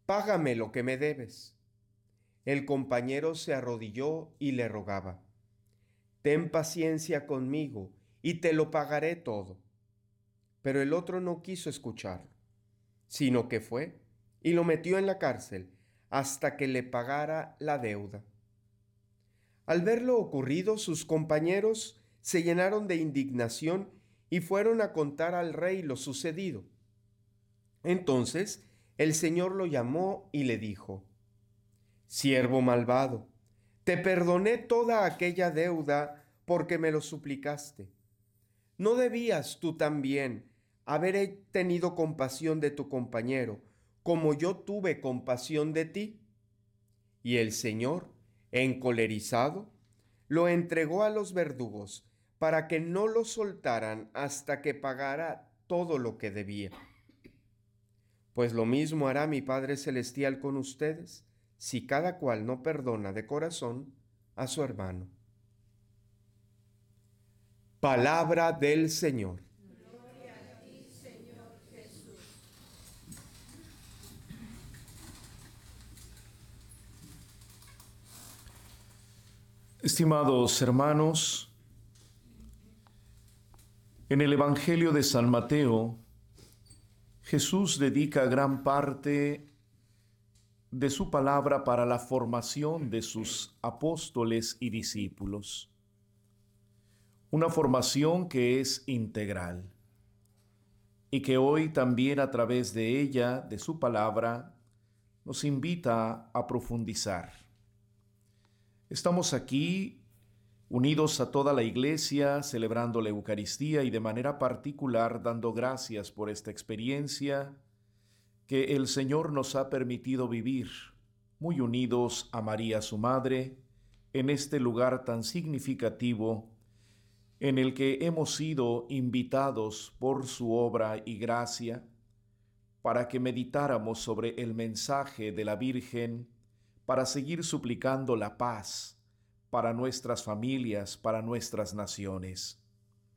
págame lo que me debes. El compañero se arrodilló y le rogaba, ten paciencia conmigo y te lo pagaré todo. Pero el otro no quiso escucharlo, sino que fue y lo metió en la cárcel hasta que le pagara la deuda. Al ver lo ocurrido, sus compañeros se llenaron de indignación y fueron a contar al rey lo sucedido. Entonces el Señor lo llamó y le dijo, siervo malvado, te perdoné toda aquella deuda porque me lo suplicaste. ¿No debías tú también haber tenido compasión de tu compañero, como yo tuve compasión de ti? Y el Señor, encolerizado, lo entregó a los verdugos para que no lo soltaran hasta que pagara todo lo que debía. Pues lo mismo hará mi Padre Celestial con ustedes, si cada cual no perdona de corazón a su hermano. Palabra del Señor. Estimados hermanos, en el Evangelio de San Mateo, Jesús dedica gran parte de su palabra para la formación de sus apóstoles y discípulos. Una formación que es integral y que hoy también a través de ella, de su palabra, nos invita a profundizar. Estamos aquí unidos a toda la Iglesia, celebrando la Eucaristía y de manera particular dando gracias por esta experiencia que el Señor nos ha permitido vivir, muy unidos a María su Madre, en este lugar tan significativo en el que hemos sido invitados por su obra y gracia para que meditáramos sobre el mensaje de la Virgen, para seguir suplicando la paz para nuestras familias, para nuestras naciones.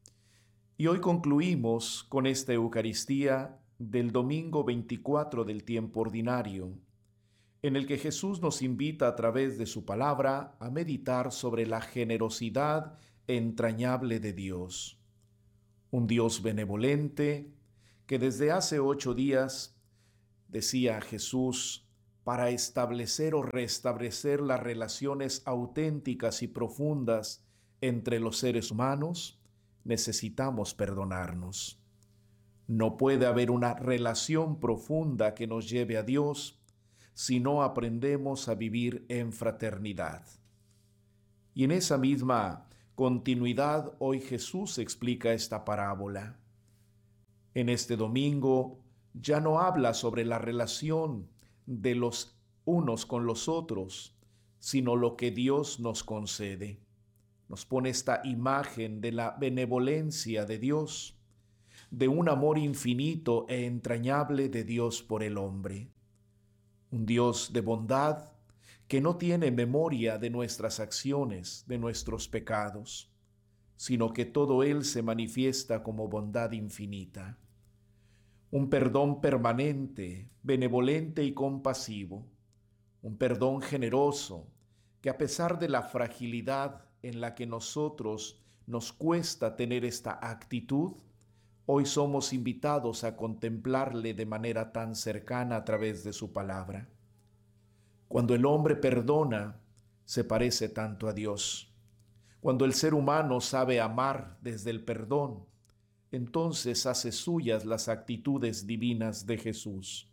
Y hoy concluimos con esta Eucaristía del domingo 24 del tiempo ordinario, en el que Jesús nos invita a través de su palabra a meditar sobre la generosidad entrañable de Dios. Un Dios benevolente que desde hace 8 días, decía Jesús, para establecer o restablecer las relaciones auténticas y profundas entre los seres humanos, necesitamos perdonarnos. No puede haber una relación profunda que nos lleve a Dios si no aprendemos a vivir en fraternidad. Y en esa misma continuidad, hoy Jesús explica esta parábola. En este domingo ya no habla sobre la relación de los unos con los otros, sino lo que Dios nos concede. Nos pone esta imagen de la benevolencia de Dios, de un amor infinito e entrañable de Dios por el hombre. Un Dios de bondad que no tiene memoria de nuestras acciones, de nuestros pecados, sino que todo Él se manifiesta como bondad infinita. Un perdón permanente, benevolente y compasivo. Un perdón generoso que a pesar de la fragilidad en la que nosotros nos cuesta tener esta actitud, hoy somos invitados a contemplarle de manera tan cercana a través de su palabra. Cuando el hombre perdona, se parece tanto a Dios. Cuando el ser humano sabe amar desde el perdón, entonces hace suyas las actitudes divinas de Jesús.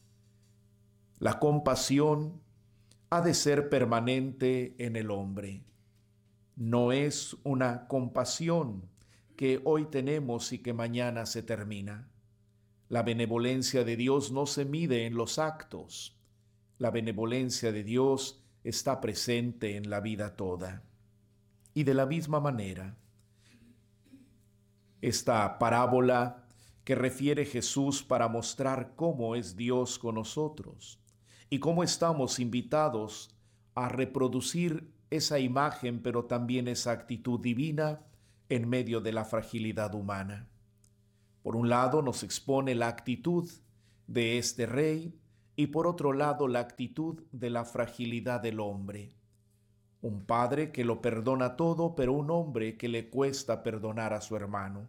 La compasión ha de ser permanente en el hombre. No es una compasión que hoy tenemos y que mañana se termina. La benevolencia de Dios no se mide en los actos. La benevolencia de Dios está presente en la vida toda. Y de la misma manera, esta parábola que refiere Jesús para mostrar cómo es Dios con nosotros y cómo estamos invitados a reproducir esa imagen, pero también esa actitud divina en medio de la fragilidad humana. Por un lado, nos expone la actitud de este rey y por otro lado la actitud de la fragilidad del hombre. Un padre que lo perdona todo, pero un hombre que le cuesta perdonar a su hermano.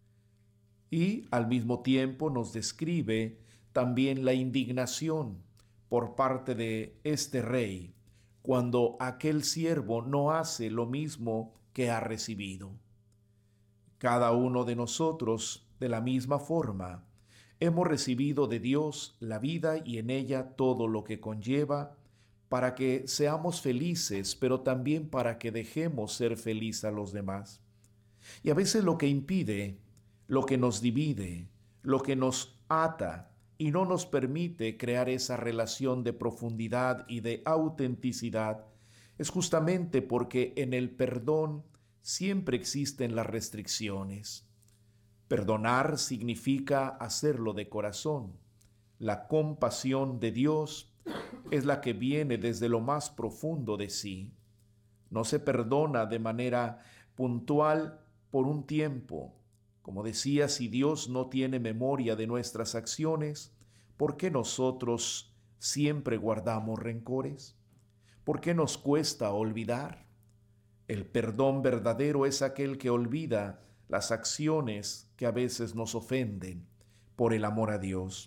Y al mismo tiempo nos describe también la indignación por parte de este rey cuando aquel siervo no hace lo mismo que ha recibido. Cada uno de nosotros, de la misma forma, hemos recibido de Dios la vida y en ella todo lo que conlleva para que seamos felices, pero también para que dejemos ser feliz a los demás. Y a veces lo que impide, lo que nos divide, lo que nos ata y no nos permite crear esa relación de profundidad y de autenticidad es justamente porque en el perdón siempre existen las restricciones. Perdonar significa hacerlo de corazón. La compasión de Dios es la que viene desde lo más profundo de sí. No se perdona de manera puntual por un tiempo. Como decía, si Dios no tiene memoria de nuestras acciones, ¿por qué nosotros siempre guardamos rencores? ¿Por qué nos cuesta olvidar? El perdón verdadero es aquel que olvida las acciones que a veces nos ofenden por el amor a Dios.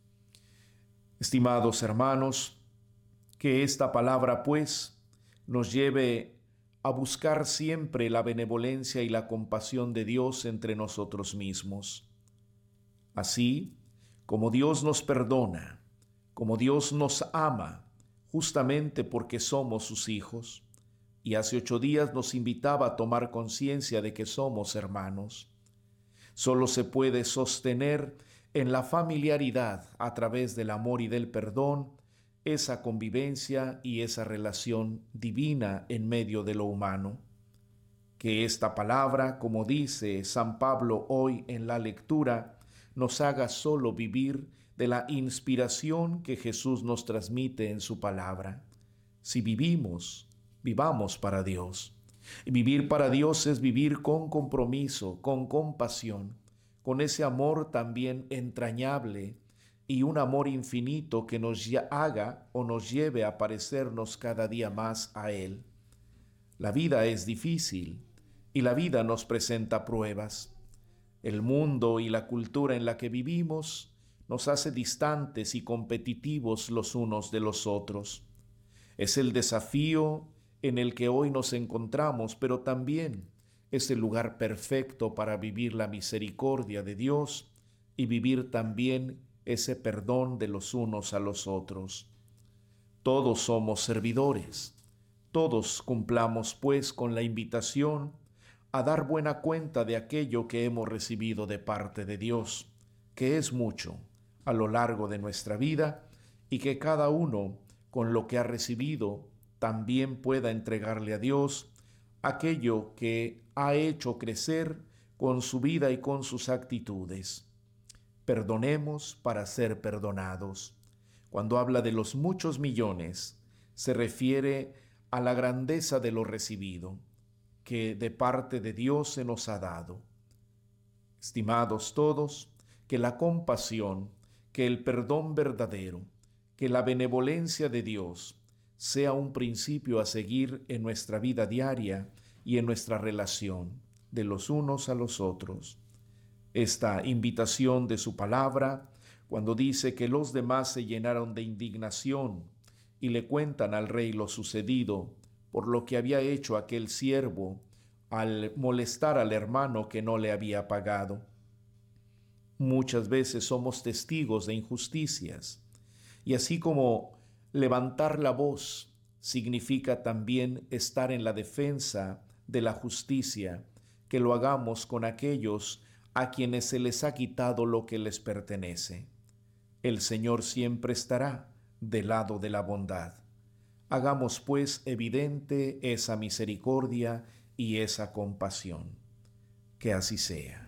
Estimados hermanos, que esta palabra pues nos lleve a buscar siempre la benevolencia y la compasión de Dios entre nosotros mismos. Así, como Dios nos perdona, como Dios nos ama, justamente porque somos sus hijos, y hace 8 días nos invitaba a tomar conciencia de que somos hermanos. Solo se puede sostener en la familiaridad a través del amor y del perdón esa convivencia y esa relación divina en medio de lo humano. Que esta palabra, como dice San Pablo hoy en la lectura, nos haga solo vivir de la inspiración que Jesús nos transmite en su palabra. Si vivimos, vivamos para Dios. Y vivir para Dios es vivir con compromiso, con compasión, con ese amor también entrañable y un amor infinito que nos haga o nos lleve a parecernos cada día más a Él. La vida es difícil y la vida nos presenta pruebas. El mundo y la cultura en la que vivimos nos hace distantes y competitivos los unos de los otros. Es el desafío en el que hoy nos encontramos, pero también es el lugar perfecto para vivir la misericordia de Dios y vivir también ese perdón de los unos a los otros. Todos somos servidores. Todos cumplamos pues con la invitación a dar buena cuenta de aquello que hemos recibido de parte de Dios, que es mucho a lo largo de nuestra vida y que cada uno con lo que ha recibido también pueda entregarle a Dios aquello que ha hecho crecer con su vida y con sus actitudes. Perdonemos para ser perdonados. Cuando habla de los muchos millones, se refiere a la grandeza de lo recibido, que de parte de Dios se nos ha dado. Estimados todos, que la compasión, que el perdón verdadero, que la benevolencia de Dios sea un principio a seguir en nuestra vida diaria y en nuestra relación de los unos a los otros. Esta invitación de su palabra, cuando dice que los demás se llenaron de indignación y le cuentan al rey lo sucedido por lo que había hecho aquel siervo al molestar al hermano que no le había pagado. Muchas veces somos testigos de injusticias, y así como levantar la voz significa también estar en la defensa de la justicia, que lo hagamos con aquellos a quienes se les ha quitado lo que les pertenece. El Señor siempre estará del lado de la bondad. Hagamos pues evidente esa misericordia y esa compasión. Que así sea.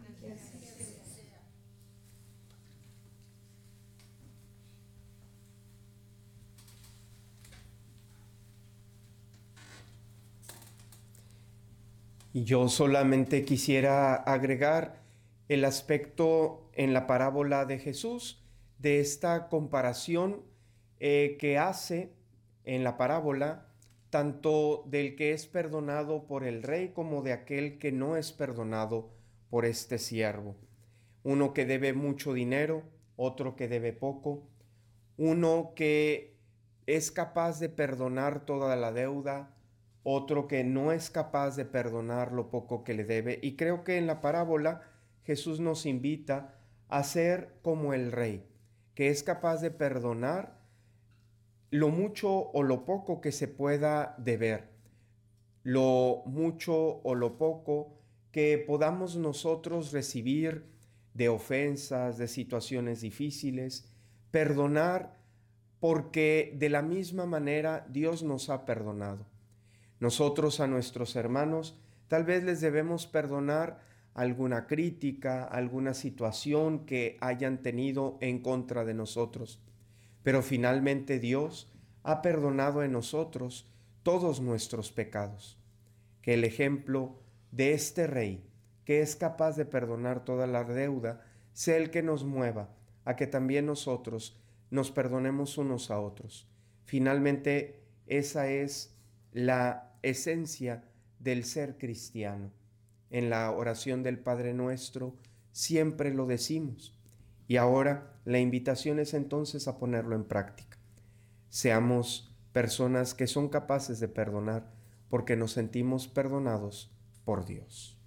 Y yo solamente quisiera agregar el aspecto en la parábola de Jesús de esta comparación que hace en la parábola tanto del que es perdonado por el rey como de aquel que no es perdonado por este siervo. Uno que debe mucho dinero, otro que debe poco, uno que es capaz de perdonar toda la deuda, otro que no es capaz de perdonar lo poco que le debe. Y creo que en la parábola Jesús nos invita a ser como el rey, que es capaz de perdonar lo mucho o lo poco que se pueda deber, lo mucho o lo poco que podamos nosotros recibir de ofensas, de situaciones difíciles, perdonar porque de la misma manera Dios nos ha perdonado. Nosotros a nuestros hermanos tal vez les debemos perdonar alguna crítica, alguna situación que hayan tenido en contra de nosotros. Pero finalmente Dios ha perdonado en nosotros todos nuestros pecados. Que el ejemplo de este Rey, que es capaz de perdonar toda la deuda, sea el que nos mueva a que también nosotros nos perdonemos unos a otros. Finalmente, esa es la esencia del ser cristiano. En la oración del Padre Nuestro siempre lo decimos. Y ahora la invitación es entonces a ponerlo en práctica. Seamos personas que son capaces de perdonar porque nos sentimos perdonados por Dios.